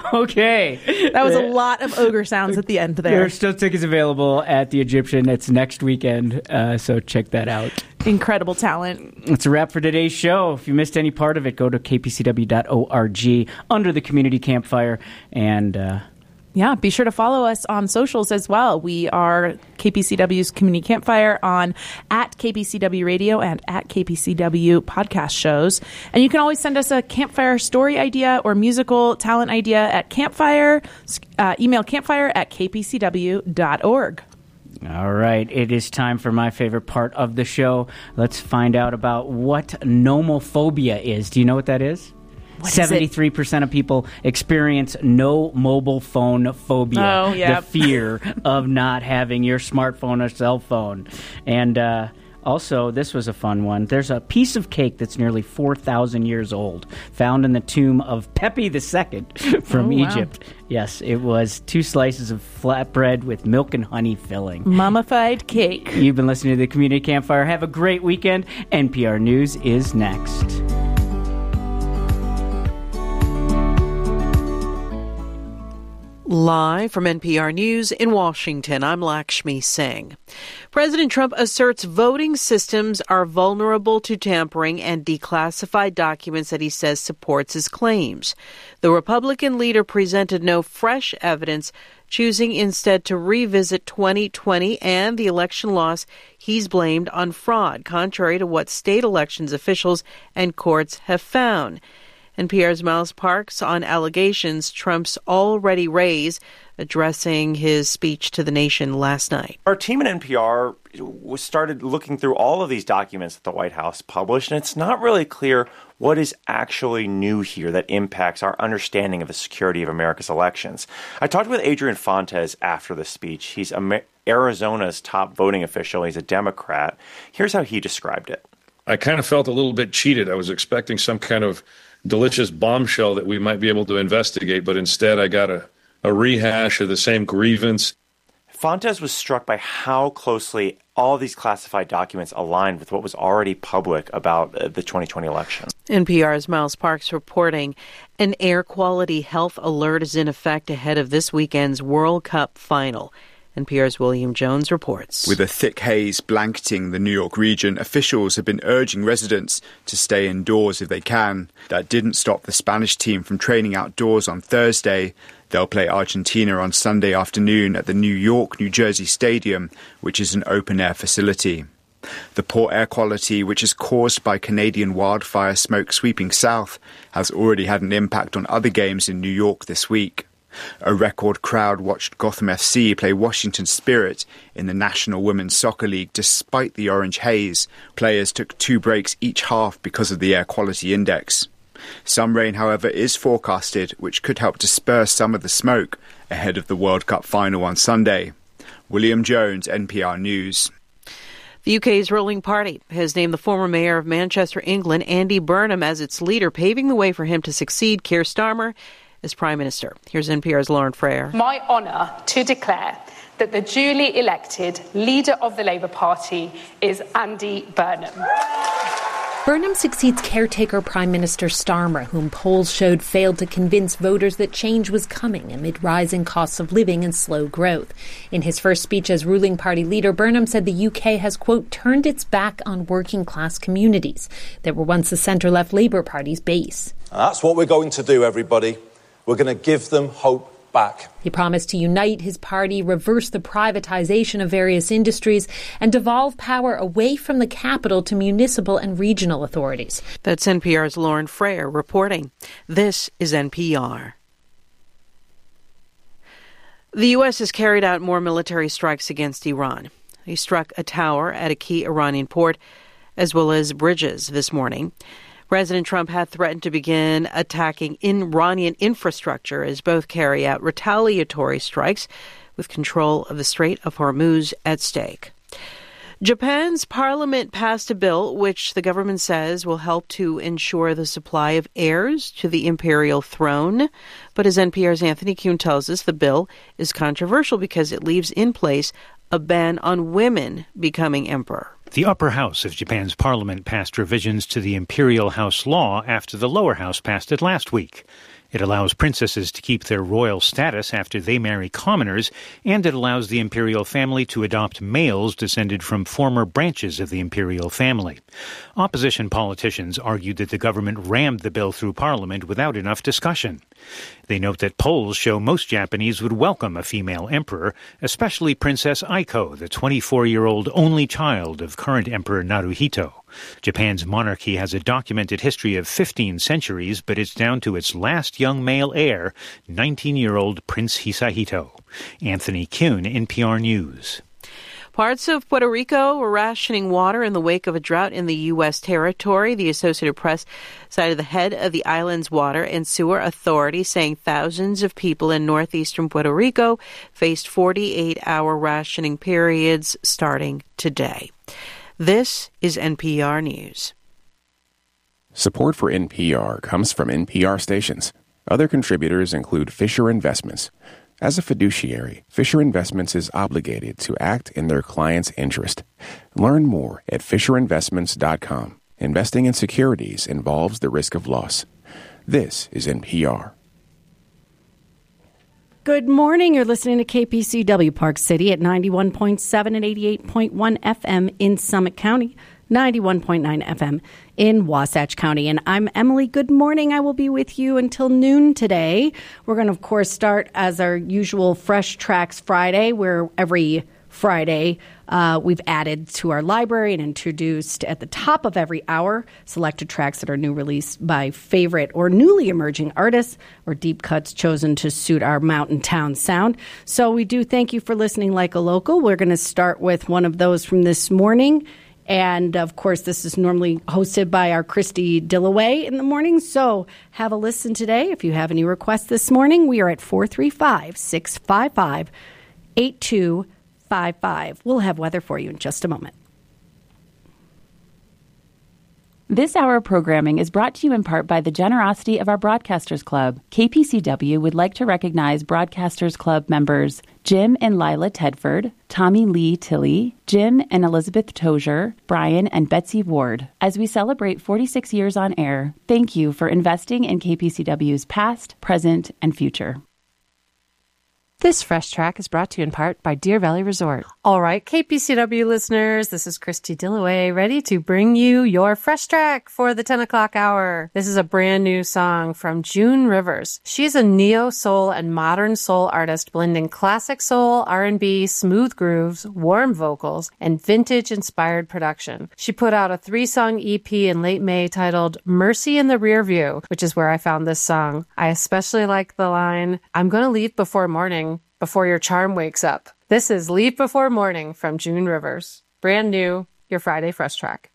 Okay. That was a lot of ogre sounds at the end there. There are still tickets available at the Egyptian. It's next weekend, so check that out. Incredible talent. That's a wrap for today's show. If you missed any part of it, go to kpcw.org under the Community Campfire and... Yeah, be sure to follow us on socials as well. We are KPCW's Community Campfire on at KPCW Radio and at KPCW podcast shows. And you can always send us a campfire story idea or musical talent idea at campfire, email campfire@kpcw.org. All right, it is time for my favorite part of the show. Let's find out about what nomophobia is. Do you know what that is? 73% of people experience no mobile phone phobia. Oh, yeah. The fear of not having your smartphone or cell phone. And also, this was a fun one. There's a piece of cake that's nearly 4,000 years old, found in the tomb of Pepi II from Egypt. Yes, it was 2 slices of flatbread with milk and honey filling. Mummified cake. You've been listening to the Community Campfire. Have a great weekend. NPR News is next. Live from NPR News in Washington, I'm Lakshmi Singh. President Trump asserts voting systems are vulnerable to tampering and declassified documents that he says supports his claims. The Republican leader presented no fresh evidence, choosing instead to revisit 2020 and the election loss he's blamed on fraud, contrary to what state elections officials and courts have found. NPR's Miles Parks on allegations Trump's already raised, addressing his speech to the nation last night. Our team at NPR started looking through all of these documents that the White House published, and it's not really clear what is actually new here that impacts our understanding of the security of America's elections. I talked with Adrian Fontes after the speech. He's Arizona's top voting official. He's a Democrat. Here's how he described it. I kind of felt a little bit cheated. I was expecting some kind of delicious bombshell that we might be able to investigate, but instead I got a rehash of the same grievance. Fontes was struck by how closely all these classified documents aligned with what was already public about the 2020 election. NPR's Miles Parks reporting an air quality health alert is in effect ahead of this weekend's World Cup final. NPR's William Jones reports. With a thick haze blanketing the New York region, officials have been urging residents to stay indoors if they can. That didn't stop the Spanish team from training outdoors on Thursday. They'll play Argentina on Sunday afternoon at the New York-New Jersey Stadium, which is an open-air facility. The poor air quality, which is caused by Canadian wildfire smoke sweeping south, has already had an impact on other games in New York this week. A record crowd watched Gotham FC play Washington Spirit in the National Women's Soccer League despite the orange haze. Players took 2 breaks each half because of the air quality index. Some rain, however, is forecasted, which could help disperse some of the smoke ahead of the World Cup final on Sunday. William Jones, NPR News. The UK's ruling party has named the former mayor of Manchester, England, Andy Burnham, as its leader, paving the way for him to succeed Keir Starmer as Prime Minister. Here's NPR's Lauren Freire. My honour to declare that the duly elected leader of the Labour Party is Andy Burnham. Burnham succeeds caretaker Prime Minister Starmer, whom polls showed failed to convince voters that change was coming amid rising costs of living and slow growth. In his first speech as ruling party leader, Burnham said the UK has, quote, turned its back on working class communities that were once the centre-left Labour Party's base. That's what we're going to do, everybody. We're going to give them hope back. He promised to unite his party, reverse the privatisation of various industries, and devolve power away from the capital to municipal and regional authorities. That's NPR's Lauren Freire reporting. This is NPR. The U.S. has carried out more military strikes against Iran. They struck a tower at a key Iranian port, as well as bridges this morning. President Trump had threatened to begin attacking Iranian infrastructure as both carry out retaliatory strikes with control of the Strait of Hormuz at stake. Japan's parliament passed a bill which the government says will help to ensure the supply of heirs to the imperial throne. But as NPR's Anthony Kuhn tells us, the bill is controversial because it leaves in place a ban on women becoming emperor. The upper house of Japan's parliament passed revisions to the imperial house law after the lower house passed it last week. It allows princesses to keep their royal status after they marry commoners, and it allows the imperial family to adopt males descended from former branches of the imperial family. Opposition politicians argued that the government rammed the bill through Parliament without enough discussion. They note that polls show most Japanese would welcome a female emperor, especially Princess Aiko, the 24-year-old only child of current Emperor Naruhito. Japan's monarchy has a documented history of 15 centuries, but it's down to its last young male heir, 19-year-old Prince Hisahito. Anthony Kuhn, NPR News. Parts of Puerto Rico were rationing water in the wake of a drought in the U.S. territory. The Associated Press cited the head of the island's water and sewer authority saying thousands of people in northeastern Puerto Rico faced 48-hour rationing periods starting today. This is NPR News. Support for NPR comes from NPR stations. Other contributors include Fisher Investments. As a fiduciary, Fisher Investments is obligated to act in their client's interest. Learn more at FisherInvestments.com. Investing in securities involves the risk of loss. This is NPR. Good morning. You're listening to KPCW Park City at 91.7 and 88.1 FM in Summit County, 91.9 FM in Wasatch County. And I'm Emily. Good morning. I will be with you until noon today. We're going to, of course, start as our usual Fresh Tracks Friday, where every Friday we've added to our library and introduced at the top of every hour selected tracks that are new released by favorite or newly emerging artists or deep cuts chosen to suit our mountain town sound. So we do thank you for listening like a local. We're going to start with one of those from this morning. And, of course, this is normally hosted by our Christy Dillaway in the morning. So have a listen today. If you have any requests this morning, we are at 435-655-8255. We'll have weather for you in just a moment. This hour of programming is brought to you in part by the generosity of our Broadcasters Club. KPCW would like to recognize Broadcasters Club members Jim and Lila Tedford, Tommy Lee Tilley, Jim and Elizabeth Tozier, Brian and Betsy Ward. As we celebrate 46 years on air, thank you for investing in KPCW's past, present, and future. This Fresh Track is brought to you in part by Deer Valley Resort. All right, KPCW listeners, this is Christy Dillaway, ready to bring you your Fresh Track for the 10 o'clock hour. This is a brand new song from June Rivers. She's a neo-soul and modern soul artist blending classic soul, R&B, smooth grooves, warm vocals, and vintage-inspired production. She put out a 3-song EP in late May titled Mercy in the Rear View, which is where I found this song. I especially like the line, "I'm gonna leave before morning, before your charm wakes up." This is Leave Before Morning from June Rivers. Brand new, your Friday Fresh Track.